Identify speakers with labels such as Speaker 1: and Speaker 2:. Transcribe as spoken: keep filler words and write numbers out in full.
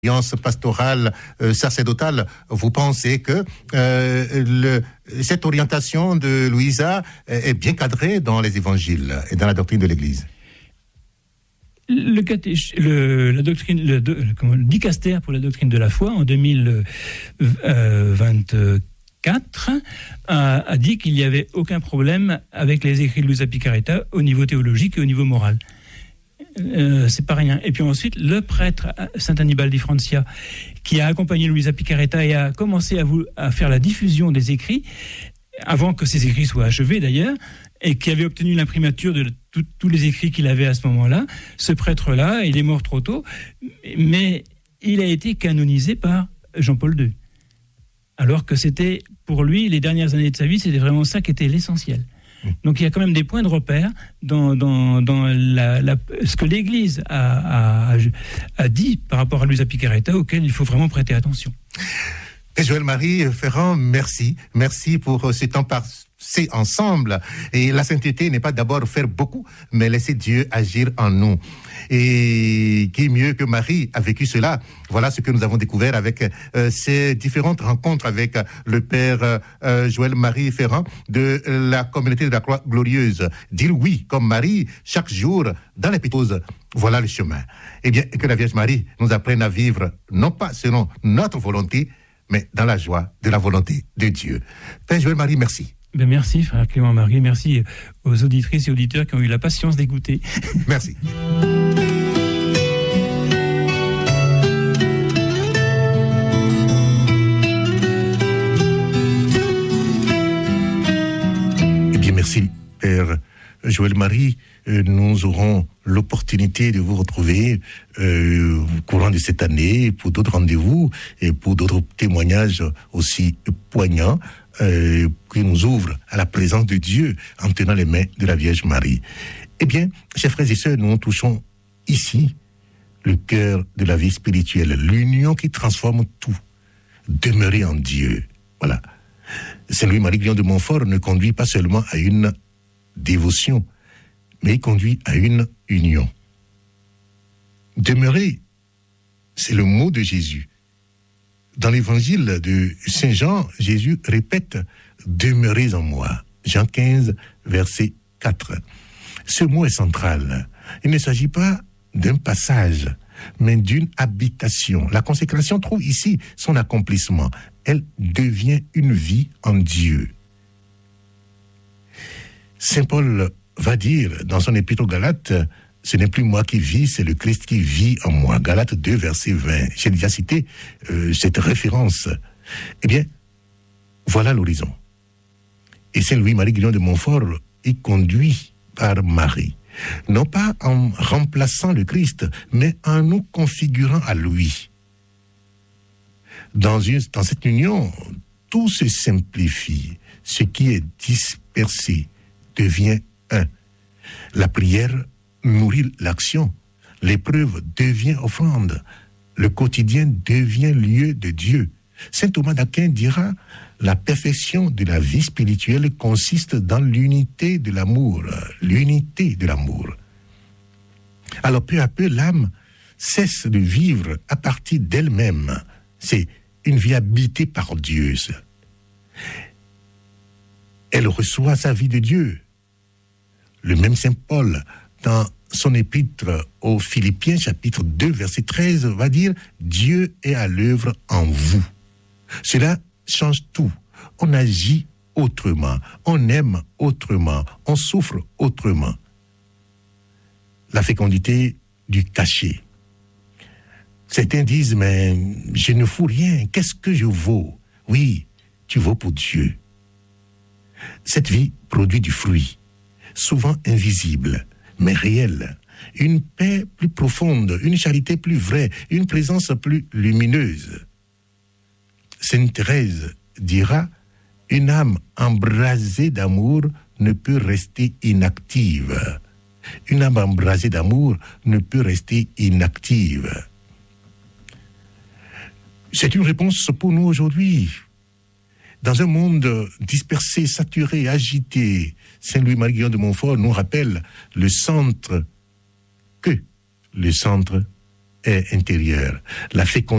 Speaker 1: l'expérience pastorale, euh, sacerdotale, vous pensez que euh, le, cette orientation de Louisa est bien cadrée dans les évangiles et dans la doctrine de l'Église?
Speaker 2: Le, catéch, le, la doctrine, le, le, comment, le dicastère pour la doctrine de la foi en deux mille vingt-quatre a, a dit qu'il n'y avait aucun problème avec les écrits de Luisa Picarreta au niveau théologique et au niveau moral. Euh, c'est pas rien. Et puis ensuite, le prêtre Saint Annibal di Francia, qui a accompagné Luisa Picarreta et a commencé à, vous, à faire la diffusion des écrits, avant que ces écrits soient achevés d'ailleurs, et qui avait obtenu l'imprimature de tout, tous les écrits qu'il avait à ce moment-là. Ce prêtre-là, il est mort trop tôt, mais il a été canonisé par Jean-Paul deux. Alors que c'était, pour lui, les dernières années de sa vie, c'était vraiment ça qui était l'essentiel. Donc il y a quand même des points de repère dans, dans, dans la, la, ce que l'Église a, a, a dit par rapport à Luisa Picarreta, auquel il faut vraiment prêter attention.
Speaker 1: Et Joël-Marie Ferrand, merci. Merci pour ce temps passé ensemble. Et la sainteté n'est pas d'abord faire beaucoup, mais laisser Dieu agir en nous. Et qui mieux que Marie a vécu cela? Voilà ce que nous avons découvert avec euh, ces différentes rencontres avec euh, le père euh, Joël-Marie Ferrand de euh, la communauté de la Croix Glorieuse. Dire oui, comme Marie, chaque jour, dans les pétoses. Voilà le chemin. Eh bien, que la Vierge Marie nous apprenne à vivre, non pas selon notre volonté, mais dans la joie de la volonté de Dieu. Père Joël-Marie, merci.
Speaker 2: Ben merci, frère Clément-Marie. Merci aux auditrices et auditeurs qui ont eu la patience d'écouter.
Speaker 1: Merci. Eh bien, merci, Père Joël-Marie. Nous aurons l'opportunité de vous retrouver euh, au courant de cette année pour d'autres rendez-vous et pour d'autres témoignages aussi poignants euh, qui nous ouvrent à la présence de Dieu en tenant les mains de la Vierge Marie. Eh bien, chers frères et sœurs, nous touchons ici le cœur de la vie spirituelle, l'union qui transforme tout. Demeurer en Dieu. Voilà. Saint Louis-Marie Guillon de Montfort ne conduit pas seulement à une dévotion, mais il conduit à une union. Demeurer, c'est le mot de Jésus. Dans l'évangile de Saint Jean, Jésus répète « Demeurez en moi ». Jean quinze, verset quatre. Ce mot est central. Il ne s'agit pas d'un passage, mais d'une habitation. La consécration trouve ici son accomplissement. Elle devient une vie en Dieu. Saint Paul va dire dans son épître aux Galates, ce n'est plus moi qui vis, c'est le Christ qui vit en moi. Galates deux, verset vingt. J'ai déjà cité euh, cette référence. Eh bien, voilà l'horizon. Et Saint Louis-Marie Guillon de Montfort est conduit par Marie. Non pas en remplaçant le Christ, mais en nous configurant à lui. Dans, une, dans cette union, tout se simplifie. Ce qui est dispersé devient un. La prière nourrit l'action. L'épreuve devient offrande. Le quotidien devient lieu de Dieu. Saint Thomas d'Aquin dira « La perfection de la vie spirituelle consiste dans l'unité de l'amour. » L'unité de l'amour. Alors peu à peu, l'âme cesse de vivre à partir d'elle-même. C'est une vie habitée par Dieu. Elle reçoit sa vie de Dieu. Le même Saint Paul, dans son épître aux Philippiens, chapitre deux, verset treize, va dire « Dieu est à l'œuvre en vous ». Cela change tout. On agit autrement, on aime autrement, on souffre autrement. La fécondité du cachet. Certains disent « Mais je ne fous rien, qu'est-ce que je vaux ?» Oui, tu vaux pour Dieu. Cette vie produit du fruit, souvent invisible, mais réel, une paix plus profonde, une charité plus vraie, une présence plus lumineuse. Sainte Thérèse dira « Une âme embrasée d'amour ne peut rester inactive. Une âme embrasée d'amour ne peut rester inactive. » C'est une réponse pour nous aujourd'hui. Dans un monde dispersé, saturé, agité, Saint Louis-Marie Guillon de Montfort nous rappelle le centre, que le centre est intérieure. La fécondité